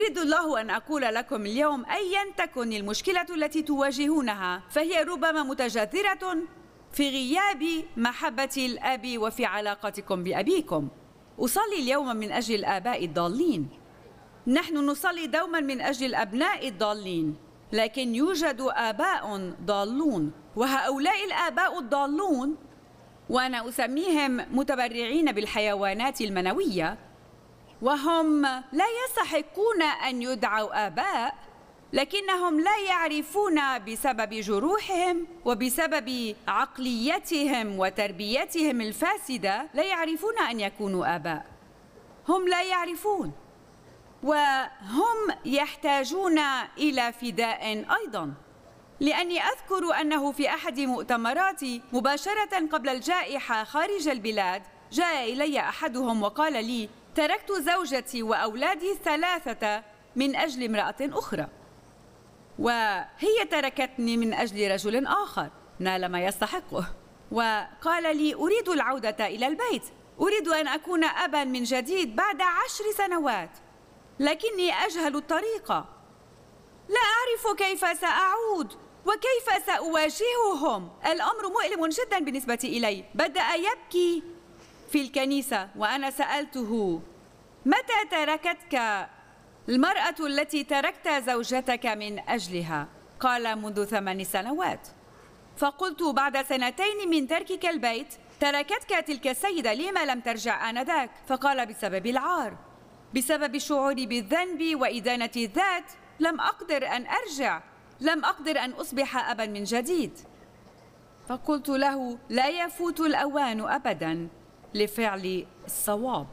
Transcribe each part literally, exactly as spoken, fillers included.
يريد الله أن أقول لكم اليوم أيا تكن المشكلة التي تواجهونها فهي ربما متجذرة في غياب محبة الأب وفي علاقتكم بأبيكم. أصلي اليوم من أجل الآباء الضالين. نحن نصلي دوما من أجل الأبناء الضالين، لكن يوجد آباء ضالون، وهؤلاء الآباء الضالون وأنا أسميهم متبرعين بالحيوانات المنوية، وهم لا يستحقون أن يدعوا آباء، لكنهم لا يعرفون بسبب جروحهم وبسبب عقليتهم وتربيتهم الفاسدة لا يعرفون أن يكونوا آباء. هم لا يعرفون، وهم يحتاجون إلى فداء أيضاً. لأني أذكر أنه في أحد مؤتمراتي مباشرة قبل الجائحة خارج البلاد جاء إلي أحدهم وقال لي: تركت زوجتي وأولادي الثلاثة من أجل امرأة أخرى، وهي تركتني من أجل رجل آخر نال ما يستحقه. وقال لي: أريد العودة إلى البيت، أريد أن أكون أباً من جديد بعد عشر سنوات، لكني أجهل الطريقة، لا أعرف كيف سأعود وكيف سأواجههم. الأمر مؤلم جداً بالنسبة إلي. بدأ يبكي في الكنيسة وأنا سألته: متى تركتك المرأة التي تركت زوجتك من أجلها؟ قال: منذ ثمان سنوات. فقلت: بعد سنتين من تركك البيت تركتك تلك السيدة، لما لم ترجع آنذاك؟ فقال: بسبب العار، بسبب شعوري بالذنب وإدانة الذات لم أقدر أن أرجع، لم أقدر أن أصبح أباً من جديد. فقلت له: لا يفوت الأوان أبداً لفعل الصواب.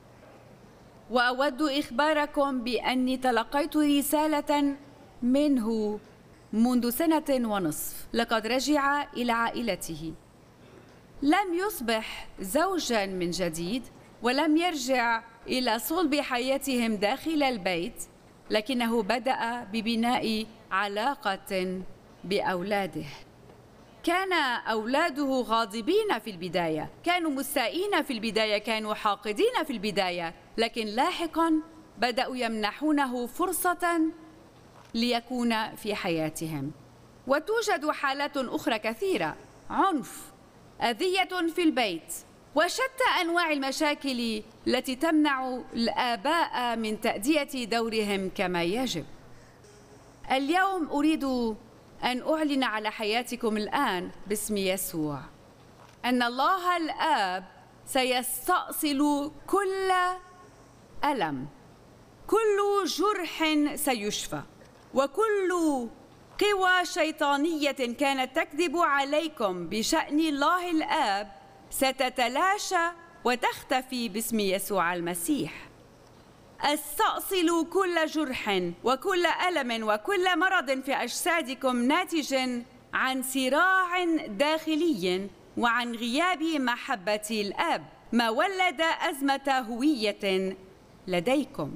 وأود إخباركم بأني تلقيت رسالة منه منذ سنة ونصف. لقد رجع إلى عائلته، لم يصبح زوجاً من جديد ولم يرجع إلى صلب حياتهم داخل البيت، لكنه بدأ ببناء علاقة بأولاده. كان أولاده غاضبين في البداية، كانوا مستائين في البداية، كانوا حاقدين في البداية، لكن لاحقاً بدأوا يمنحونه فرصة ليكون في حياتهم. وتوجد حالات أخرى كثيرة: عنف، أذية في البيت، وشتى أنواع المشاكل التي تمنع الآباء من تأدية دورهم كما يجب. اليوم أريد أن أعلن على حياتكم الآن باسم يسوع أن الله الآب سيستأصل كل ألم، كل جرح سيشفى، وكل قوى شيطانية كانت تكذب عليكم بشأن الله الآب ستتلاشى وتختفي باسم يسوع المسيح. استأصلوا كل جرح وكل ألم وكل مرض في أجسادكم ناتج عن صراع داخلي وعن غياب محبة الآب، ما ولد أزمة هوية لديكم.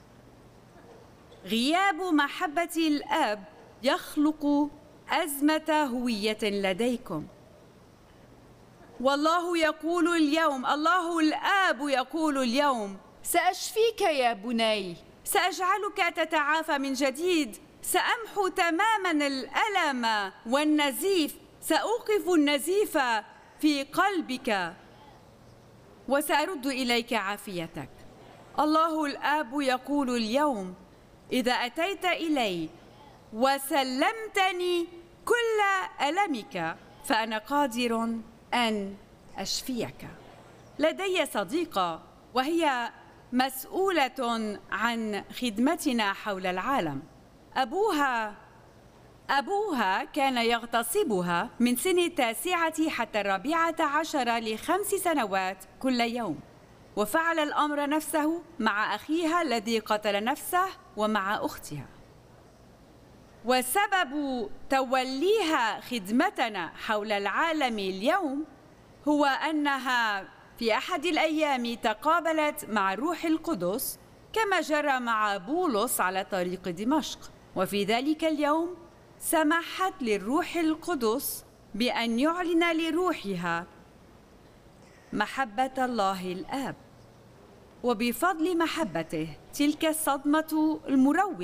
غياب محبة الآب يخلق أزمة هوية لديكم. والله يقول اليوم، الله الآب يقول اليوم: سأشفيك يا بني، سأجعلك تتعافى من جديد، سأمحو تماماً الألم والنزيف، سأوقف النزيف في قلبك وسأرد إليك عافيتك. الله الآب يقول اليوم: إذا أتيت إلي وسلمتني كل ألمك فأنا قادر أن أشفيك. لدي صديقة وهي مسؤولة عن خدمتنا حول العالم. أبوها أبوها كان يغتصبها من سن التاسعة حتى الرابعة عشر لخمس سنوات كل يوم، وفعل الأمر نفسه مع أخيها الذي قتل نفسه ومع أختها. وسبب توليها خدمتنا حول العالم اليوم هو أنها في أحد الأيام تقابلت مع الروح القدس كما جرى مع بولس على طريق دمشق، وفي ذلك اليوم سمحت للروح القدس بأن يعلن لروحها محبة الله الآب. وبفضل محبته تلك الصدمة المروعة